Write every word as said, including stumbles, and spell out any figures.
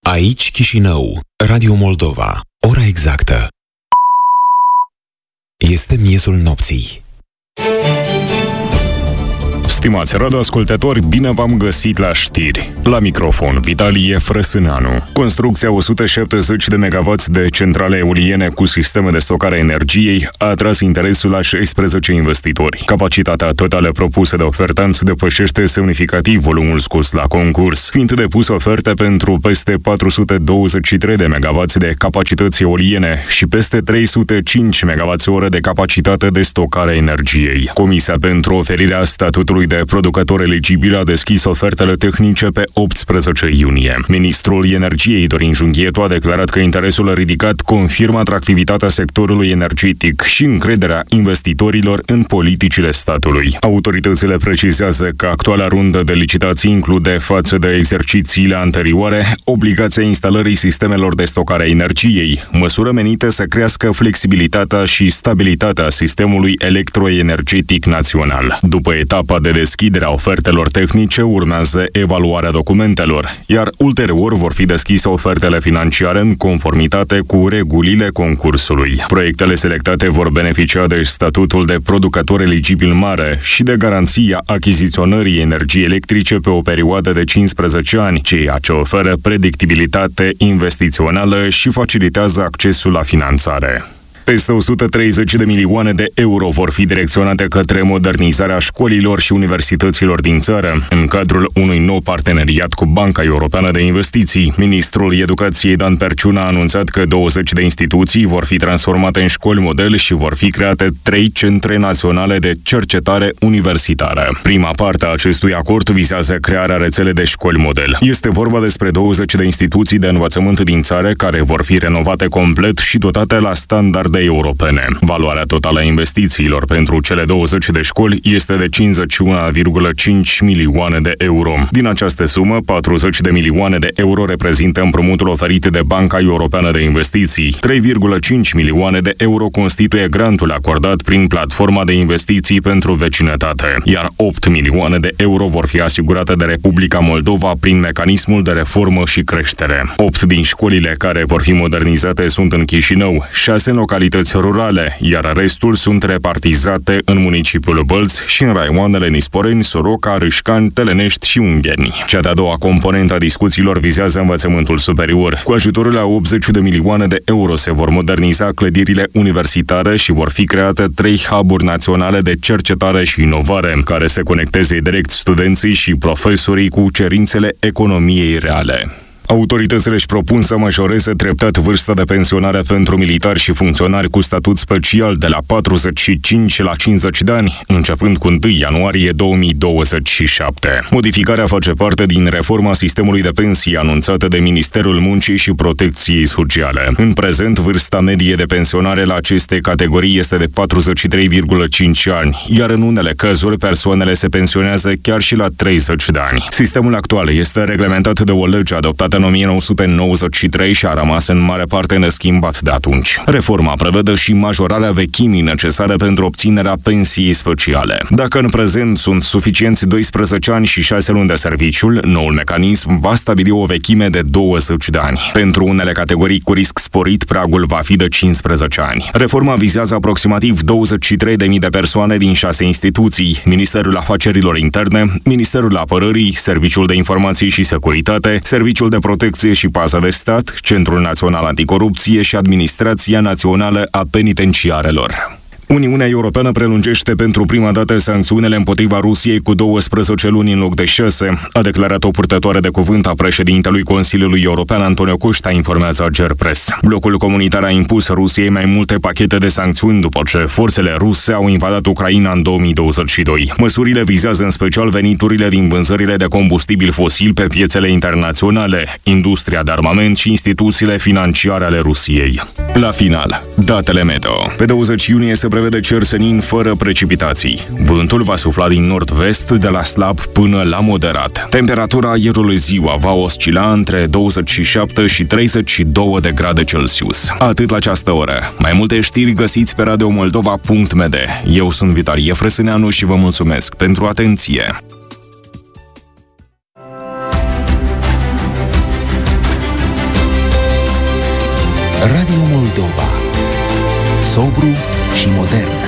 Aici Chișinău, Radio Moldova. Ora exactă este miezul nopții. Stimați radioascultători, bine v-am găsit la știri. La microfon, Vitalie Frăsâneanu. Construcția o sută șaptezeci de megawatts de centrale eoliene cu sisteme de stocare a energiei a atras interesul la șaisprezece investitori. Capacitatea totală propusă de ofertanți depășește semnificativ volumul scos la concurs, fiind depus oferte pentru peste patru sute douăzeci și trei de megawatts de capacități eoliene și peste trei sute cinci megawatts-ore de capacitate de stocare a energiei. Comisia pentru oferirea statutului de producător eligibil a deschis ofertele tehnice pe optsprezece iunie. Ministrul Energiei Dorin Junghietu a declarat că interesul ridicat confirmă atractivitatea sectorului energetic și încrederea investitorilor în politicile statului. Autoritățile precizează că actuala rundă de licitații include, față de exercițiile anterioare, obligația instalării sistemelor de stocare a energiei, măsură menită să crească flexibilitatea și stabilitatea sistemului electroenergetic național. După etapa de deschiderea ofertelor tehnice urmează evaluarea documentelor, iar ulterior vor fi deschise ofertele financiare în conformitate cu regulile concursului. Proiectele selectate vor beneficia de statutul de producător eligibil mare și de garanția achiziționării energiei electrice pe o perioadă de cincisprezece ani, ceea ce oferă predictibilitate investițională și facilitează accesul la finanțare. Peste o sută treizeci de milioane de euro vor fi direcționate către modernizarea școlilor și universităților din țară, în cadrul unui nou parteneriat cu Banca Europeană de Investiții. Ministrul Educației Dan Perciuna a anunțat că douăzeci de instituții vor fi transformate în școli model și vor fi create trei centre naționale de cercetare universitară. Prima parte a acestui acord vizează crearea rețelei de școli model. Este vorba despre douăzeci de instituții de învățământ din țară care vor fi renovate complet și dotate la standard de europene. Valoarea totală a investițiilor pentru cele douăzeci de școli este de cincizeci și unu virgulă cinci milioane de euro. Din această sumă, patruzeci de milioane de euro reprezintă împrumutul oferit de Banca Europeană de Investiții. trei virgulă cinci milioane de euro constituie grantul acordat prin platforma de investiții pentru vecinătate, iar opt milioane de euro vor fi asigurate de Republica Moldova prin mecanismul de reformă și creștere. opt din școlile care vor fi modernizate sunt în Chișinău, șase în localități rurale, iar restul sunt repartizate în municipiul Bălți și în raioanele Nisporeni, Soroca, Râșcani, Telenești și Ungheni. Cea de-a doua componentă a discuțiilor vizează învățământul superior. Cu ajutorul a optzeci de milioane de euro se vor moderniza clădirile universitare și vor fi create trei hub-uri naționale de cercetare și inovare, care se conecteze direct studenții și profesorii cu cerințele economiei reale. Autoritățile își propun să majoreze treptat vârsta de pensionare pentru militari și funcționari cu statut special de la patruzeci și cinci la cincizeci de ani, începând cu întâi ianuarie două mii douăzeci și șapte. Modificarea face parte din reforma sistemului de pensii anunțată de Ministerul Muncii și Protecției Sociale. În prezent, vârsta medie de pensionare la aceste categorii este de patruzeci și trei virgulă cinci ani, iar în unele cazuri persoanele se pensionează chiar și la treizeci de ani. Sistemul actual este reglementat de o lege adoptată în o mie nouă sute nouăzeci și trei și a rămas în mare parte neschimbat de atunci. Reforma prevede și majorarea vechimii necesare pentru obținerea pensiei speciale. Dacă în prezent sunt suficienți doisprezece ani și șase luni de serviciul, noul mecanism va stabili o vechime de douăzeci de ani. Pentru unele categorii cu risc sporit, pragul va fi de cincisprezece ani. Reforma vizează aproximativ douăzeci și trei de mii de persoane din șase instituții: Ministerul Afacerilor Interne, Ministerul Apărării, Serviciul de Informații și Securitate, Serviciul de Protecție și Pază de Stat, Centrul Național Anticorupție și Administrația Națională a Penitenciarelor. Uniunea Europeană prelungește pentru prima dată sancțiunile împotriva Rusiei cu douăsprezece luni în loc de șase, a declarat o purtătoare de cuvânt a președintelui Consiliului European, Antonio Costa, informează Agerpres. Blocul comunitar a impus Rusiei mai multe pachete de sancțiuni după ce forțele ruse au invadat Ucraina în două mii douăzeci și doi. Măsurile vizează în special veniturile din vânzările de combustibil fosil pe piețele internaționale, industria de armament și instituțiile financiare ale Rusiei. La final, datele meteo. Pe douăzeci iunie se prevede cer senin fără precipitații. Vântul va sufla din nord-vest de la slab până la moderat. Temperatura aerului ziua va oscila între douăzeci și șapte și treizeci și doi de grade Celsius. Atât la această oră. Mai multe știri găsiți pe radio moldova punct m d. Eu sunt Vitalie Frăsâneanu și vă mulțumesc pentru atenție. Radio Moldova. Sobru și modern.